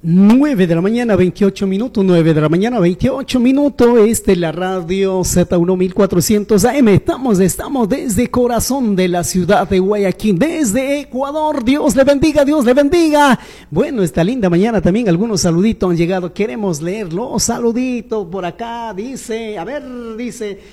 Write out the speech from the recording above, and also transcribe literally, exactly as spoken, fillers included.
nueve de la mañana, veintiocho minutos, nueve de la mañana, veintiocho minutos, este es la radio Z mil cuatrocientos A M, estamos, estamos desde corazón de la ciudad de Guayaquil, desde Ecuador, Dios le bendiga, Dios le bendiga. Bueno, esta linda mañana también algunos saluditos han llegado, queremos leerlos, saluditos por acá, dice, a ver, dice,